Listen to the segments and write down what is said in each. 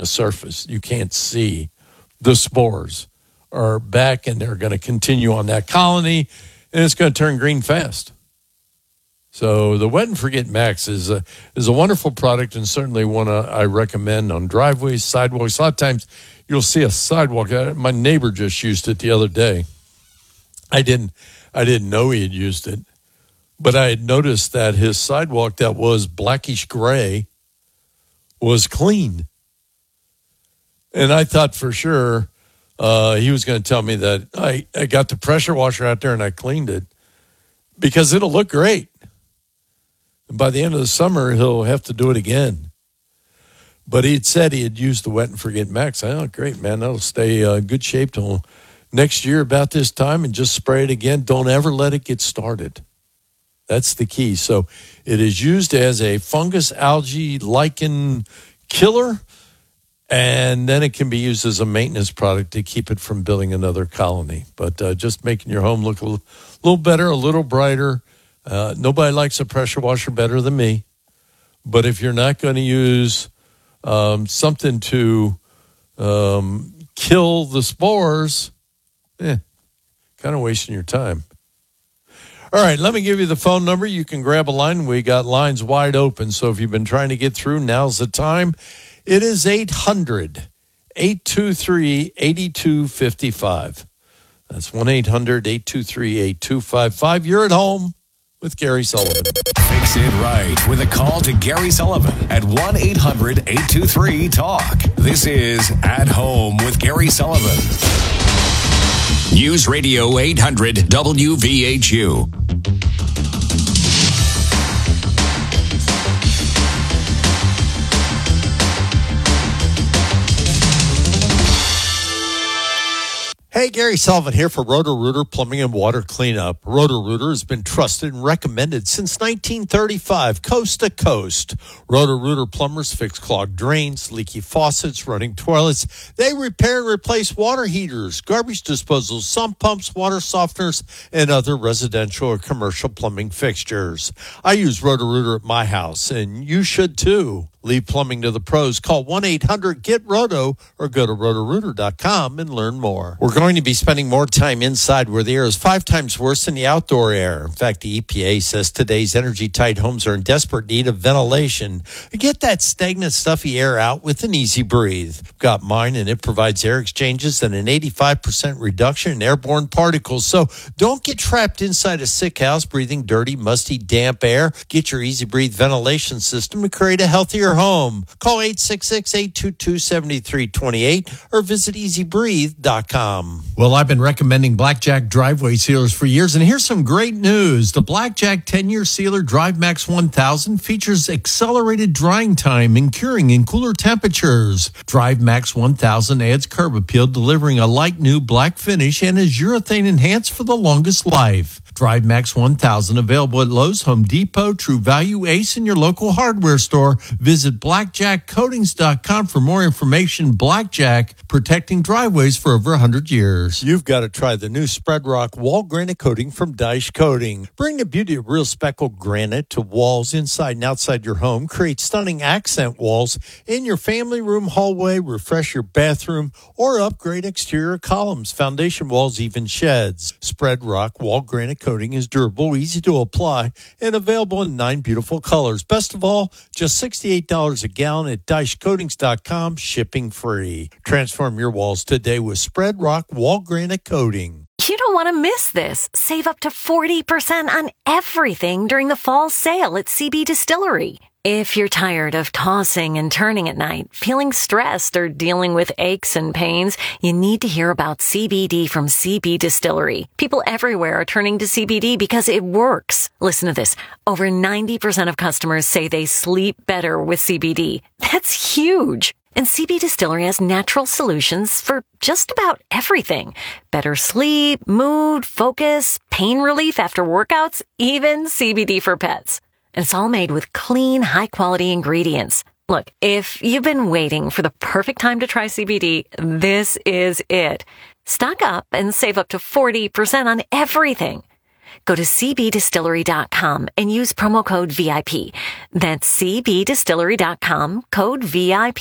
the surface. You can't see. The spores are back, and they're going to continue on that colony, and it's going to turn green fast. So the Wet and Forget Max is a wonderful product, and certainly one I recommend on driveways, sidewalks. A lot of times you'll see a sidewalk. My neighbor just used it the other day. I didn't know he had used it, but I had noticed that his sidewalk that was blackish gray was clean. And I thought for sure he was going to tell me that I got the pressure washer out there and I cleaned it because it'll look great. And by the end of the summer, he'll have to do it again. But he'd said he had used the Wet and Forget Max. I thought, great, man, that'll stay good shape till next year about this time, and just spray it again. Don't ever let it get started. That's the key. So it is used as a fungus, algae, lichen killer, and then it can be used as a maintenance product to keep it from building another colony. But just making your home look a little better, a little brighter. Nobody likes a pressure washer better than me. But if you're not going to use something to kill the spores, kind of wasting your time. All right, let me give you the phone number. You can grab a line. We got lines wide open. So if you've been trying to get through, now's the time. It is 800-823-8255. That's 1-800-823-8255. You're at home with Gary Sullivan. Fix it right with a call to Gary Sullivan at 1-800-823-TALK. This is At Home with Gary Sullivan. News Radio 800 WVHU. Hey, Gary Sullivan here for Roto-Rooter Plumbing and Water Cleanup. Roto-Rooter has been trusted and recommended since 1935, coast to coast. Roto-Rooter plumbers fix clogged drains, leaky faucets, running toilets. They repair and replace water heaters, garbage disposals, sump pumps, water softeners, and other residential or commercial plumbing fixtures. I use Roto-Rooter at my house, and you should too. Leave plumbing to the pros. Call 1-800-GET-ROTO or go to rotorooter.com and learn more. We're going to be spending more time inside where the air is 5 times worse than the outdoor air. In fact, the EPA says today's energy-tight homes are in desperate need of ventilation. Get that stagnant, stuffy air out with an Easy Breathe. I've got mine, and it provides air exchanges and an 85% reduction in airborne particles. So don't get trapped inside a sick house breathing dirty, musty, damp air. Get your Easy Breathe ventilation system to create a healthier home. Call 866-822-7328 or visit easybreathe.com. Well, I've been recommending Blackjack driveway sealers for years, and here's some great news. The Blackjack 10-year sealer Drive Max 1000 features accelerated drying time and curing in cooler temperatures. Drive Max 1000 adds curb appeal, delivering a light new black finish, and is urethane enhanced for the longest life. Drive Max 1000 available at Lowe's, Home Depot, True Value, Ace, and your local hardware store. Visit blackjackcoatings.com for more information. Blackjack, protecting driveways for over 100 years. You've got to try the new Spread Rock Wall Granite Coating from Dyche Coating. Bring the beauty of real speckled granite to walls inside and outside your home. Create stunning accent walls in your family room, hallway. Refresh your bathroom or upgrade exterior columns, foundation walls, even sheds. Spread Rock Wall Granite Coating is durable, easy to apply, and available in 9 beautiful colors. Best of all, just $68 a gallon at DycheCoatings.com, shipping free. Transform your walls today with Spread Rock Wall Granite Coating. You don't want to miss this. Save up to 40% on everything during the fall sale at CB Distillery. If you're tired of tossing and turning at night, feeling stressed, or dealing with aches and pains, you need to hear about CBD from CB Distillery. People everywhere are turning to CBD because it works. Listen to this. Over 90% of customers say they sleep better with CBD. That's huge. And CB Distillery has natural solutions for just about everything. Better sleep, mood, focus, pain relief after workouts, even CBD for pets. And it's all made with clean, high-quality ingredients. Look, if you've been waiting for the perfect time to try CBD, this is it. Stock up and save up to 40% on everything. Go to cbdistillery.com and use promo code VIP. That's cbdistillery.com, code VIP.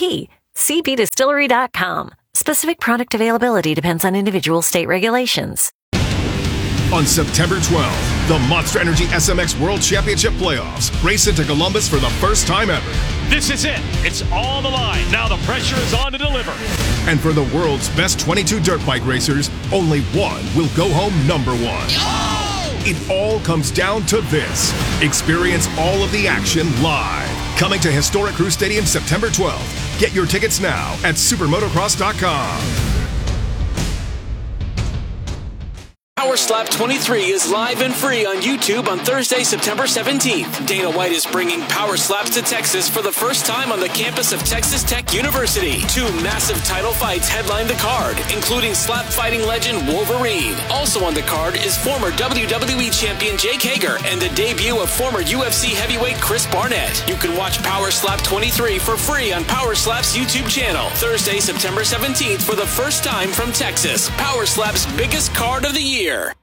cbdistillery.com. Specific product availability depends on individual state regulations. On September 12th, the Monster Energy SMX World Championship Playoffs race into Columbus for the first time ever. This is it. It's on the line. Now the pressure is on to deliver. And for the world's best 22 dirt bike racers, only one will go home number one. Oh! It all comes down to this. Experience all of the action live. Coming to Historic Crew Stadium September 12th. Get your tickets now at supermotocross.com. Power Slap 23 is live and free on YouTube on Thursday, September 17th. Dana White is bringing Power Slaps to Texas for the first time on the campus of Texas Tech University. 2 massive title fights headline the card, including slap fighting legend Wolverine. Also on the card is former WWE champion Jake Hager and the debut of former UFC heavyweight Chris Barnett. You can watch Power Slap 23 for free on Power Slap's YouTube channel. Thursday, September 17th for the first time from Texas. Power Slap's biggest card of the year.